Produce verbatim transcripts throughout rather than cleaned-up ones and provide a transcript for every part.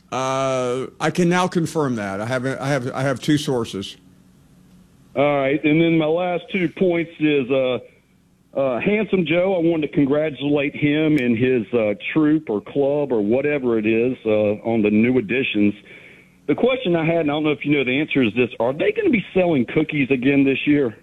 Uh, I can now confirm that. I have I have I have two sources. All right, and then my last two points is uh, uh, Handsome Joe. I wanted to congratulate him and his uh, troop or club or whatever it is uh, on the new additions. The question I had, and I don't know if you know the answer, is this: are they going to be selling cookies again this year?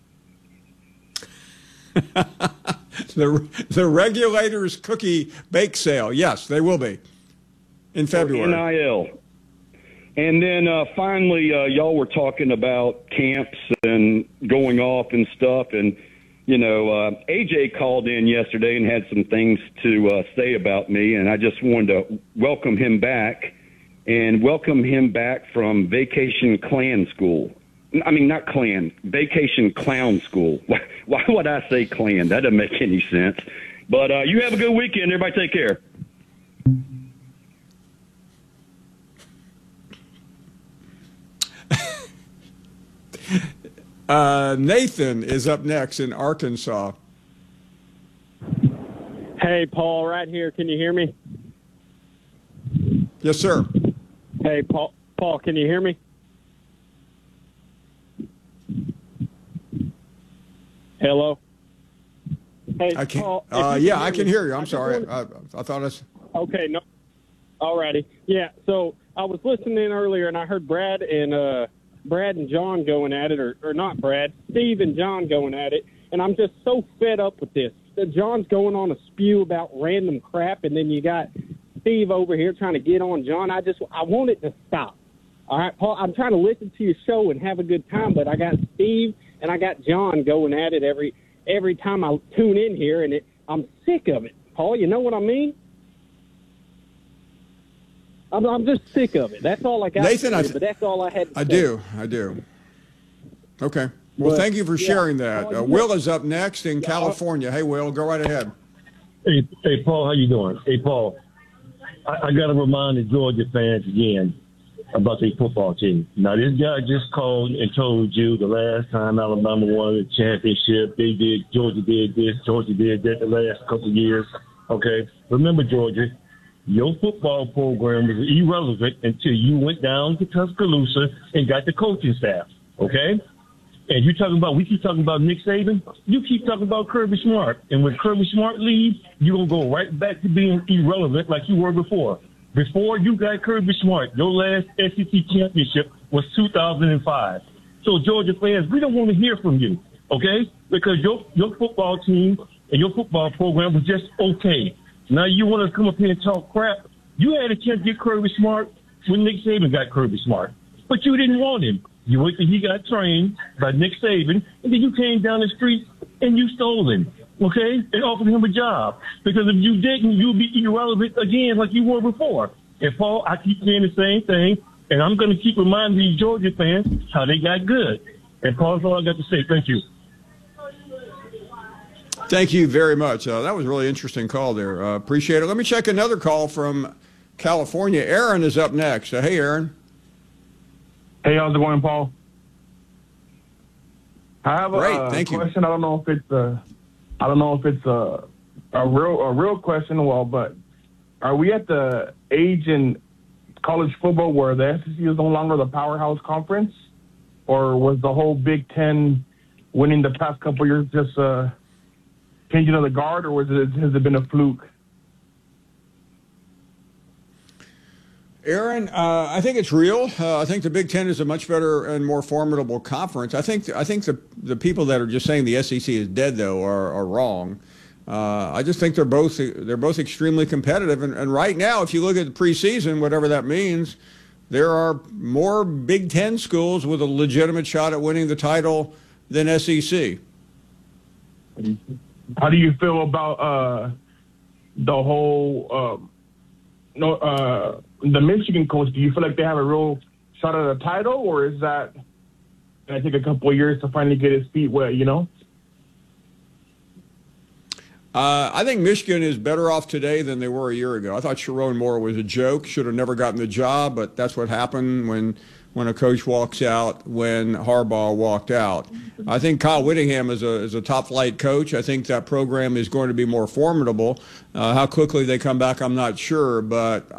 the the regulators cookie bake sale. Yes, they will be in February. N I L. And then uh, finally, uh, y'all were talking about camps and going off and stuff. And, you know, uh, A J called in yesterday and had some things to uh, say about me. And I just wanted to welcome him back and welcome him back from Vacation Clan School. I mean, not clan, Vacation Clown School. Why, why would I say clan? That doesn't make any sense. But uh, you have a good weekend. Everybody take care. Uh, Nathan is up next in Arkansas. Hey, Paul, right here. Can you hear me? Yes, sir. Hey, Paul. Paul, can you hear me? Hello. Hey, I can't. Paul. Uh, you yeah, can I can me, hear you. I'm I sorry. wanted- I, I thought I. Was... Okay. No. All righty. Yeah. So I was listening earlier, and I heard Brad and uh, Brad and John going at it, or, or not Brad, Steve and John going at it, and I'm just so fed up with this. John's going on a spew about random crap, and then you got Steve over here trying to get on John. I just I want it to stop. All right, Paul, I'm trying to listen to your show and have a good time, but I got Steve and I got John going at it every every time I tune in here, and it, I'm sick of it. Paul, you know what I mean? I'm, I'm just sick of it. That's all I got. Nathan, to I say, th- but that's all I had to I say. do. I do. Okay. Well, But, thank you for yeah, sharing that. Paul, Uh, you- Will is up next in California. Hey, Will, go right ahead. Hey, hey, Paul, how you doing? Hey, Paul, I, I got to remind the Georgia fans again about their football team. Now, this guy just called and told you the last time Alabama won the championship, they did, Georgia did this, Georgia did that the last couple of years. Okay? Remember, Georgia, your football program was irrelevant until you went down to Tuscaloosa and got the coaching staff. Okay? And you talking about, we keep talking about Nick Saban. You keep talking about Kirby Smart. And when Kirby Smart leaves, you're going to go right back to being irrelevant like you were before. Before you got Kirby Smart, your last S E C championship was two thousand five. So, Georgia fans, we don't want to hear from you, okay? Because your, your football team and your football program was just okay. Now you want to come up here and talk crap. You had a chance to get Kirby Smart when Nick Saban got Kirby Smart. But you didn't want him. You wait till he got trained by Nick Saban, and then you came down the street and you stole him, okay, and offered him a job. Because if you didn't, you'd be irrelevant again like you were before. And, Paul, I keep saying the same thing, and I'm going to keep reminding these Georgia fans how they got good. And, Paul, that's all I got to say. Thank you. Thank you very much. Uh, that was a really interesting call there. Uh, appreciate it. Let me check another call from California. Aaron is up next. Uh, hey, Aaron. Hey, how's it going, Paul? I have a Great, uh, thank you. question. I don't know if it's a, I don't know if it's a, a real a real question. Well, but are we at the age in college football where the S E C is no longer the powerhouse conference, or was the whole Big Ten winning the past couple of years just uh, changing of the guard, or was it has it been a fluke? Aaron, uh, I think it's real. Uh, I think the Big Ten is a much better and more formidable conference. I think I think the the people that are just saying the S E C is dead, though, are, are wrong. Uh, I just think they're both they're both extremely competitive. And, and right now, if you look at the preseason, whatever that means, there are more Big Ten schools with a legitimate shot at winning the title than S E C. How do you feel about uh, the whole uh, no uh, the Michigan coach? Do you feel like they have a real shot at a title, or is that going to take a couple of years to finally get his feet wet? You know. Uh, I think Michigan is better off today than they were a year ago. I thought Sharon Moore was a joke, should have never gotten the job, but that's what happened when when a coach walks out, when Harbaugh walked out. I think Kyle Whittingham is a is a top-flight coach. I think that program is going to be more formidable. Uh, how quickly they come back, I'm not sure, but